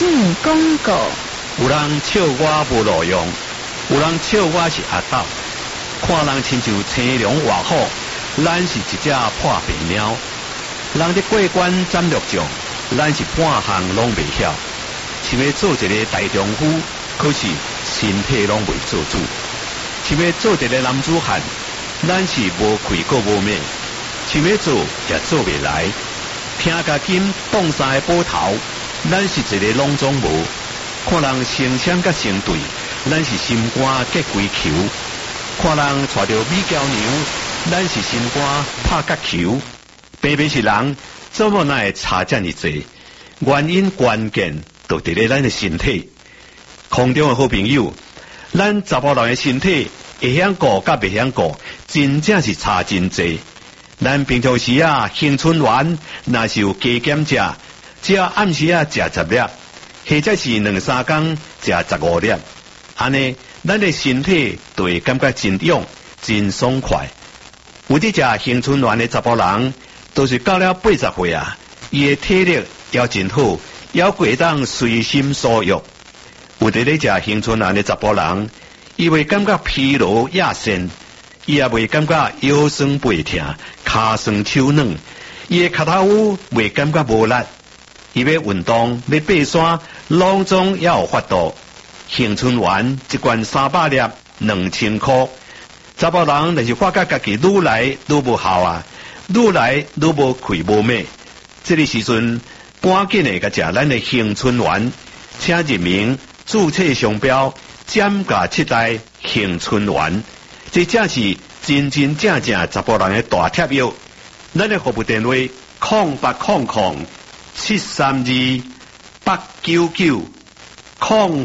性广告。 有人笑我无路用，有人笑我是阿斗，看人亲像青龙活虎，咱是一只破病猫。人伫过关斩六将，咱是半项拢未晓。想要做一个大丈夫，可是身体拢未做主。想要做一个男子汉，咱是无气个无面。想要做也做未来。听家金挡山的宝头，咱是一个拢总无。看人成双甲成对，咱是心肝结龟球。看人带着美娇娘，咱是心肝拍角球。偏偏是人，怎么会差这么多？原因关键就伫咧咱的身体。空中的好朋友，咱查甫人的身体会晓顾甲袂晓顾，真正是差真济。咱平常时青春丸若是有加减食，只要暗时食10粒，或者是2-3天食15粒，安尼咱的身体就会感觉真勇、真爽快。有伫食青春丸的查甫人，都是到了80岁伊的体力也真好，也会当随心所欲。有伫咧食青春丸的查甫人，伊会感觉疲劳亚身，伊也袂感觉腰酸背痛、骹酸手软，伊的脚头袂感觉无力。伊要运动、要爬山，拢总也有法度。青春丸一罐300粒，2000块。查甫人若是发觉家己愈来愈无效愈来愈无气无美，这个时阵赶紧的甲食咱的青春丸，请入名注册商标减价7代青春丸，这正是真真正正查甫人的大贴药。咱的服务电话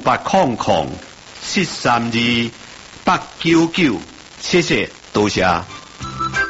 0800-732-899，0800-732-899，谢谢，多谢。